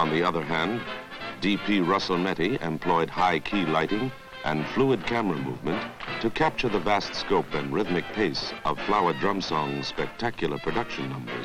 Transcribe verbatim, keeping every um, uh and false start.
On the other hand, D P Russell-Metty employed high-key lighting and fluid camera movement to capture the vast scope and rhythmic pace of Flower Drum Song's spectacular production numbers.